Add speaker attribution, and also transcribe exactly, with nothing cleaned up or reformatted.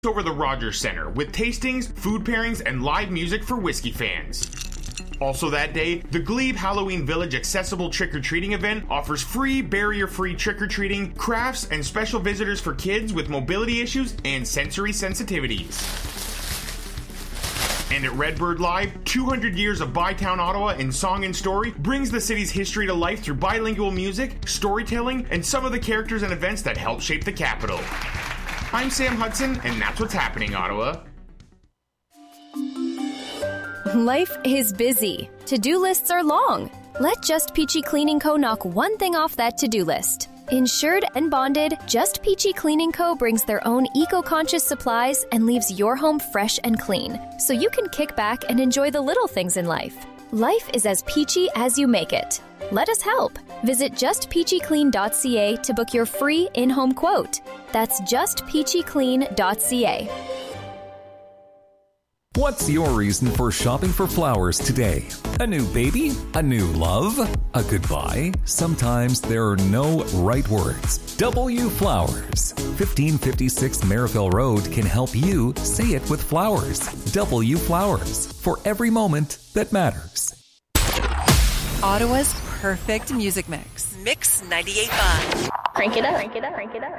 Speaker 1: over the Rogers Center with tastings, food pairings, and live music for whiskey fans. Also that day, the Glebe Halloween Village Accessible Trick-or-Treating event offers free, barrier-free trick-or-treating, crafts, and special visitors for kids with mobility issues and sensory sensitivities. And at Redbird Live, two hundred years of Bytown, Ottawa in song and story brings the city's history to life through bilingual music, storytelling, and some of the characters and events that helped shape the capital. I'm Sam Hudson, and that's what's happening, Ottawa.
Speaker 2: Life is busy. To-do lists are long. Let Just Peachy Cleaning Co. knock one thing off that to-do list. Insured and bonded, Just Peachy Cleaning Co. brings their own eco-conscious supplies and leaves your home fresh and clean, so you can kick back and enjoy the little things in life. Life is as peachy as you make it. Let us help. Visit just peachy clean dot c a to book your free in-home quote. That's just peachy clean dot c a.
Speaker 3: What's your reason for shopping for flowers today? A new baby? A new love? A goodbye? Sometimes there are no right words. W Flowers. fifteen fifty-six Merivale Road can help you say it with flowers. W Flowers. For every moment that matters.
Speaker 4: Ottawa's perfect music mix. Mix ninety-eight point five.
Speaker 5: Crank it up, crank it up, crank it up.